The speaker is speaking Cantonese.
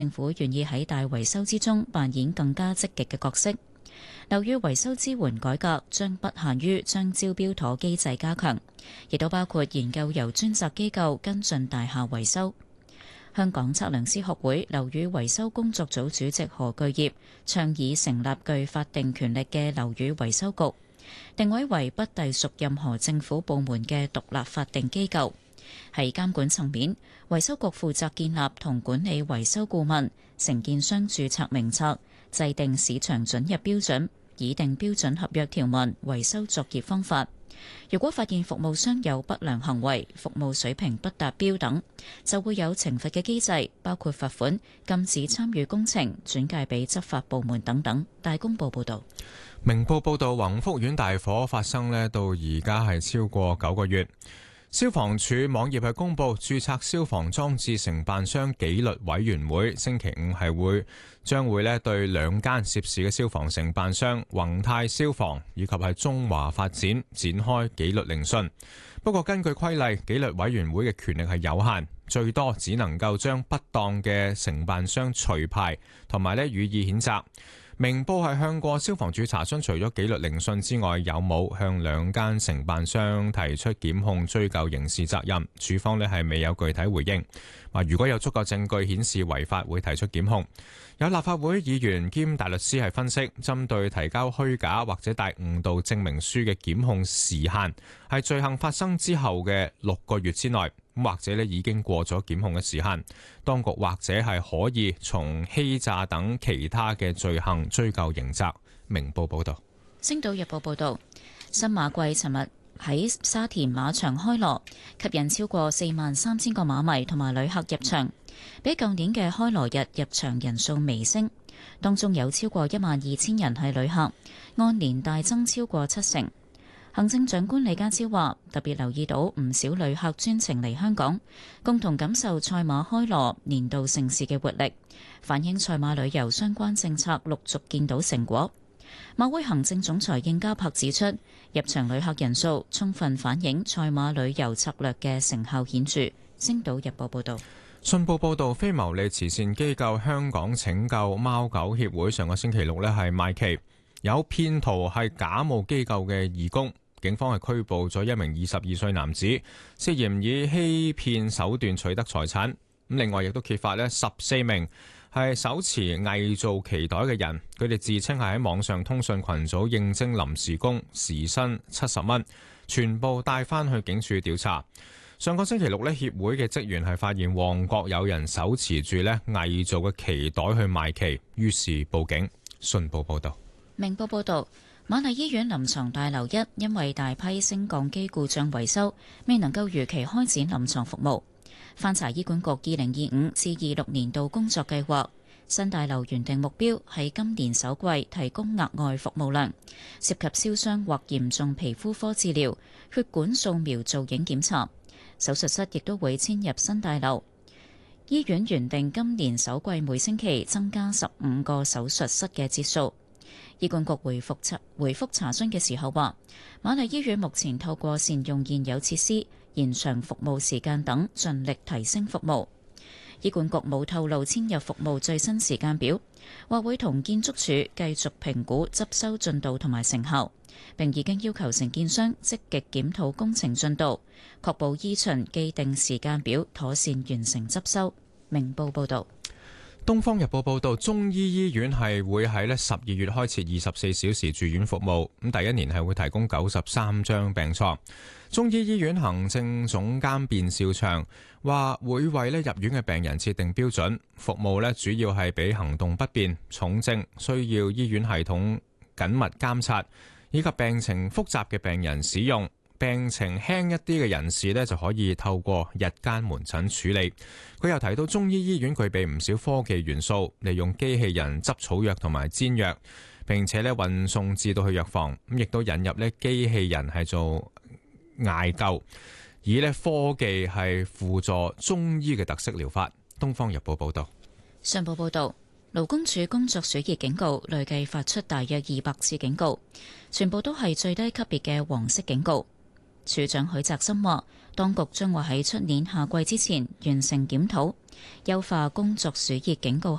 政府願意喺大維修之中扮演更加積極嘅角色。樓宇維修支援改革將不限於將招標妥機制加強，亦都包括研究由專責機構跟進大廈維修。香港測量師學會樓宇維修工作組主席何巨業倡議成立具法定權力嘅樓宇維修局，定位為不隸屬任何政府部門嘅獨立法定機構。喺監管層面，維修局負責建立同管理維修顧問、承建商註冊名冊，制定市場准入標準，擬定標準合約條文、維修作業方法。如果發現服務商有不良行為、服務水平不達標等，就會有懲罰嘅機制，包括罰款、禁止參與工程、轉介俾執法部門等等。大公報報道。 明報報道，宏福苑大火發生到而家係超過9個月。消防處網頁係公佈，註冊消防裝置承辦商紀律委員會星期五將會對兩間涉事嘅消防承辦商宏泰消防以及係中華發展展開紀律聆訊。不過根據規例，紀律委員會嘅權力係有限，最多只能夠將不當嘅承辦商除牌同埋予以譴責。明報係向過消防處查詢，除咗紀律聆訊之外，有冇向兩間承辦商提出檢控追究刑事責任？處方係未有具體回應。話如果有足夠證據顯示違法，會提出檢控。有立法會議員兼大律師係分析，針對提交虛假或者帶誤導證明書嘅檢控時限係罪行發生之後嘅6個月之內，或者已經過咗檢控嘅時限，當局或者係可以從欺詐等其他嘅罪行追究刑責。明報報道。 星島日報報道，新馬季尋日喺沙田馬場開鑼，吸引超過43000個馬迷同埋旅客入場，比舊年嘅開鑼日入場人數微升，當中有超過12000人係旅客，按年大增超過70%。行政長官李家超話，特別留意到唔少旅客專程嚟香港，共同感受賽馬開鑼年度盛事嘅活力，反映賽馬旅遊相關政策陸續見到成果。馬會行政總裁應家柏指出，入場旅客人數充分反映賽馬旅遊策略嘅成效顯著。星島日報報道。 信報報道，非牟利慈善機構香港拯救貓狗協會上個星期六係賣旗，有騙徒係假冒機構嘅義工。警方係拘捕咗一名22歲男子，涉嫌以欺騙手段取得財產。另外亦都揭發14名係手持偽造旗袋嘅人，佢哋自稱係喺網上通訊群組應徵臨時工，時薪70蚊，全部帶返去警署調查。上個星期六協會嘅職員係發現旺角有人手持住偽造嘅旗袋去賣旗，於是報警。信報報道。 明報報道，瑪麗醫院臨床大樓1因為大批升降機故障維修，未能夠如期開展臨床服務。翻查醫管局2025至26年度工作計劃，新大樓原定目標喺今年首季提供額外服務量，涉及燒傷或嚴重皮膚科治療、血管掃描造影檢查。手術室亦都會遷入新大樓。醫院原定今年首季每星期增加15個手術室嘅節數。醫管局回覆查詢嘅時候話，瑪麗醫院目前透過善用現有設施、延長服務時間等，盡力提升服務。醫管局冇透露遷入服務最新時間表，話會同建築署繼續評估執收進度同埋成效，並已經要求承建商積極檢討工程進度，確保依循既定時間表妥善完成執收。明報報道。 東方日報報道，中醫醫院係會喺12月開設24小時住院服務，咁第一年係會提供93張病床。中醫醫院行政總監卞兆祥話，會為入院嘅病人設定標準，服務主要係俾行動不便、重症需要醫院系統緊密監察以及病情複雜嘅病人使用。病情輕一啲嘅人士就可以透過日間門診處理。佢又提到，中醫醫院具備唔少科技元素，利用機器人執草藥同埋煎藥，並且運送至到去藥房。咁亦都引入機器人係做艾灸，以科技係輔助中醫嘅特色療法。東方日報報道。 上報報道，勞工處工作暑熱警告累計發出大約200次警告，全部都係最低級別嘅黃色警告。 處長許澤森話，當局將會喺出年夏季之前完成檢討，優化工作暑熱警告